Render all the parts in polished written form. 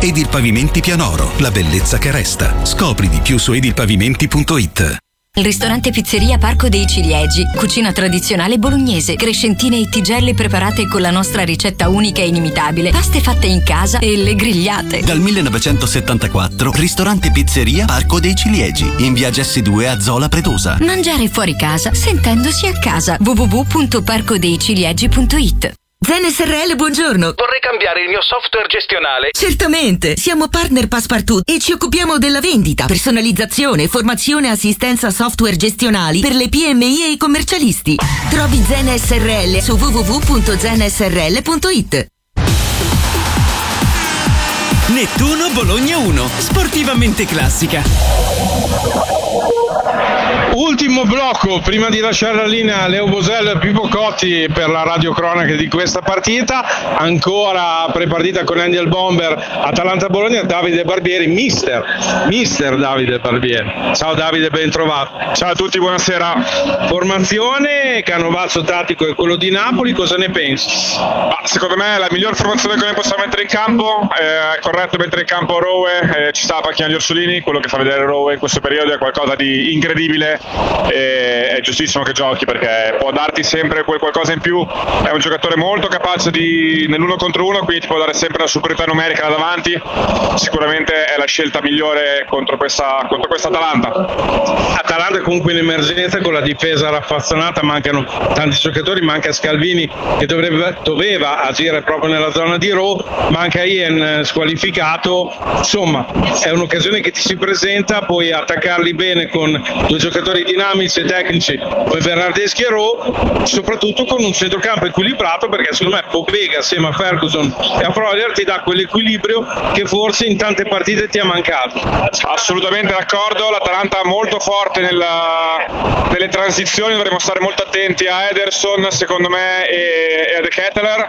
Edilpavimenti Pianoro, la bellezza che resta. Scopri di più su edilpavimenti.it. Il ristorante Pizzeria Parco dei Ciliegi, cucina tradizionale bolognese, crescentine e tigelle preparate con la nostra ricetta unica e inimitabile, paste fatte in casa e le grigliate. Dal 1974, ristorante Pizzeria Parco dei Ciliegi, in via Gessi 2 a Zola Pretosa. Mangiare fuori casa sentendosi a casa. www.parcodeiciliegi.it. Zen SRL, buongiorno. Vorrei cambiare il mio software gestionale. Certamente, siamo partner Passepartout e ci occupiamo della vendita, personalizzazione, formazione e assistenza software gestionali per le PMI e i commercialisti. Trovi Zen SRL su www.zensrl.it. Nettuno Bologna 1, sportivamente classica. Ultimo blocco prima di lasciare la linea a Leo Bosello e Pippo Cotti per la radiocronaca di questa partita. Ancora prepartita con Andy Bomber, Atalanta Bologna. Davide Barbieri, mister Davide Barbieri. Ciao Davide, ben trovato. Ciao a tutti, buonasera. Formazione, canovaccio tattico è quello di Napoli, cosa ne pensi? Secondo me è la miglior formazione che noi possiamo mettere in campo. È corretto mettere in campo Rowe, ci sta la panchina di Orsolini. Quello che fa vedere Rowe in questo periodo è qualcosa di incredibile. È giustissimo che giochi perché può darti sempre quel qualcosa in più. È un giocatore molto capace nell'uno contro uno, quindi ti può dare sempre la superiorità numerica là davanti. Sicuramente è la scelta migliore contro questa Atalanta. Atalanta comunque in emergenza con la difesa raffazzonata, mancano tanti giocatori, manca Scalvini che doveva agire proprio nella zona di Rowe, manca Ian squalificato. Insomma, è un'occasione che ti si presenta, puoi attaccarli bene con due giocatori dinamici e tecnici come Bernardeschi e Rowe, soprattutto con un centrocampo equilibrato, perché secondo me Pobega assieme a Ferguson e a Freuler ti dà quell'equilibrio che forse in tante partite ti è mancato. Assolutamente d'accordo, l'Atalanta molto forte nelle transizioni, dovremo stare molto attenti a Ederson secondo me e a De Ketelaere,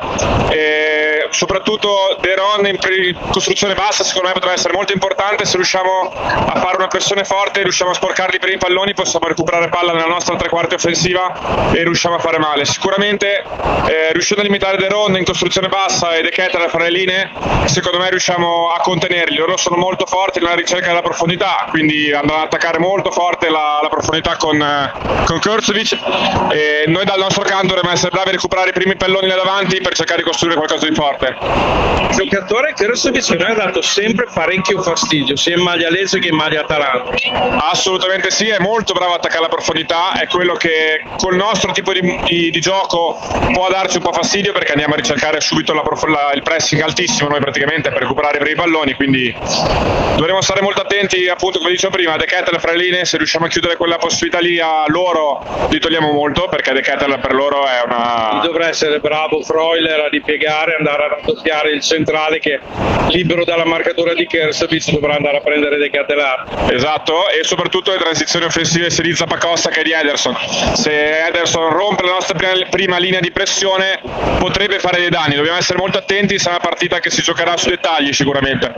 e soprattutto De Ron in costruzione bassa secondo me potrà essere molto importante. Se riusciamo a fare una pressione forte, riusciamo a sporcarli per i palloni, possiamo recuperare palla nella nostra tre quarti offensiva e riusciamo a fare male. Sicuramente riuscendo a limitare De Ron in costruzione bassa e De Ketelaere a fare le linee, secondo me riusciamo a contenerli. Loro sono molto forti nella ricerca della profondità, quindi andranno ad attaccare molto forte la profondità con Kurzovic, e noi dal nostro canto dovremmo essere bravi a recuperare i primi palloni là davanti per cercare di costruire qualcosa di forte. Il giocatore Kurzovic mi ha dato sempre parecchio fastidio sia in maglia Lecce che in maglia Atalanta. Assolutamente sì, è molto bravo a attaccare la profondità, è quello che col nostro tipo di gioco può darci un po' fastidio, perché andiamo a ricercare subito il pressing altissimo noi praticamente per recuperare i primi palloni, quindi dovremo stare molto attenti, appunto come dicevo prima, De Ketelaere fra le linee. Se riusciamo a chiudere quella possibilità lì a loro li togliamo molto, perché De Ketelaere per loro è una... Dovrà essere bravo Freuler a ripiegare, andare a raddoppiare il centrale che libero dalla marcatura di Kurzovic dovrà andare a prendere De Ketelaere. Esatto, e soprattutto le transizioni offensive sia di Zappacosta che di Ederson. Se Ederson rompe la nostra prima linea di pressione potrebbe fare dei danni, dobbiamo essere molto attenti, sarà una partita che si giocherà su dettagli sicuramente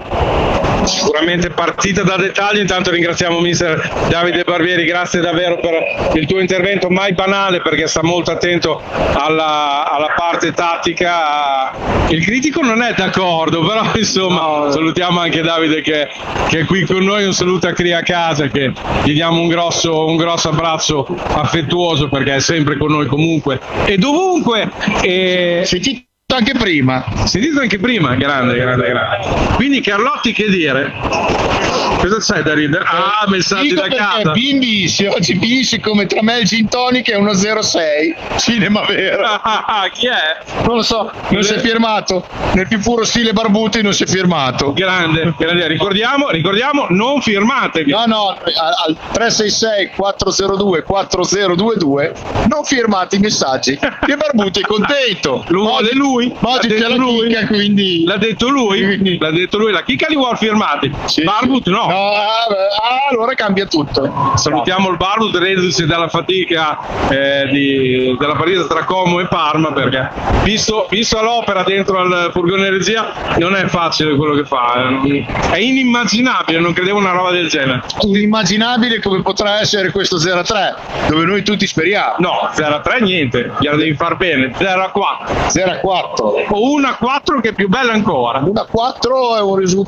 partita da dettagli. Intanto ringraziamo mister Davide Barbieri, grazie davvero per il tuo intervento mai banale, perché sta molto attento alla parte tattica. Il critico non è d'accordo, però insomma salutiamo anche Davide che è qui con noi. Un saluto a Cria Casa, che gli diamo un grosso abbraccio affettuoso, perché è sempre con noi comunque e dovunque. Sentito anche prima, grande. Quindi Carlotti, che dire? Cosa c'è da ridere? Messaggi da casa. Oggi finisce come tra me e il gin tonic è 1-0-6 cinema vero. Chi è? Non lo so, non si è firmato nel più puro stile Barbuti, non si è firmato. Grande. Ricordiamo, non firmatevi. No, al 366 402 4022 non firmate i messaggi. Che Barbuti è contento. Lo vuole lui. Oggi c'è la chicca, quindi l'ha detto lui. La chicca li vuole firmati. Sì, Barbut no. Allora cambia tutto. Salutiamo il Barbut, reduce dalla fatica della partita tra Como e Parma, perché visto l'opera dentro al furgone regia non è facile quello che fa, è inimmaginabile, non credevo una roba del genere. Inimmaginabile come potrà essere questo 0-3 dove noi tutti speriamo. No, 0-3 niente, gliela devi far bene. 0-4 0-4 o 1-4 che è più bella ancora. 1-4 è un risultato